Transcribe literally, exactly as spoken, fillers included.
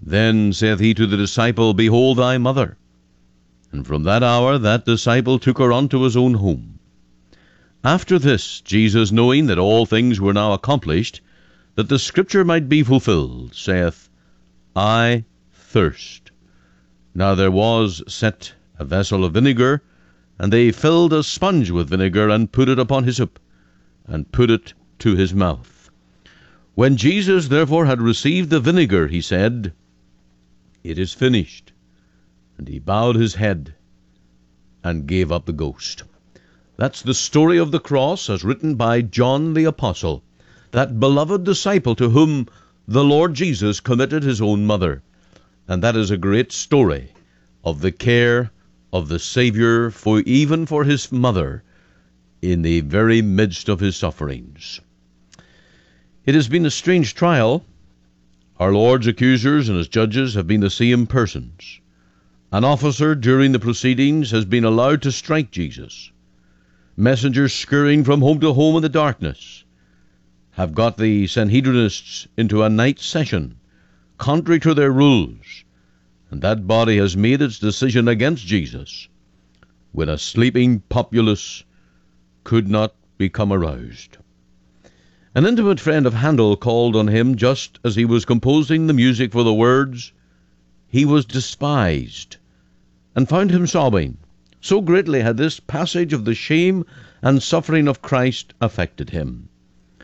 Then saith he to the disciple, Behold thy mother. And from that hour that disciple took her unto his own home. After this, Jesus, knowing that all things were now accomplished, that the scripture might be fulfilled, saith, I thirst. Now there was set a vessel of vinegar, and they filled a sponge with vinegar, and put it upon hyssop, and put it to his mouth. When Jesus therefore had received the vinegar, he said, It is finished. And he bowed his head, and gave up the ghost. That's the story of the cross as written by John the Apostle, that beloved disciple to whom the Lord Jesus committed his own mother. And that is a great story of the care of the Savior for even for his mother in the very midst of his sufferings. It has been a strange trial. Our Lord's accusers and his judges have been the same persons. An officer during the proceedings has been allowed to strike Jesus. Messengers scurrying from home to home in the darkness have got the Sanhedrinists into a night session, contrary to their rules, and that body has made its decision against Jesus when a sleeping populace could not become aroused. An intimate friend of Handel called on him just as he was composing the music for the words, He was despised, and found him sobbing. So greatly had this passage of the shame and suffering of Christ affected him.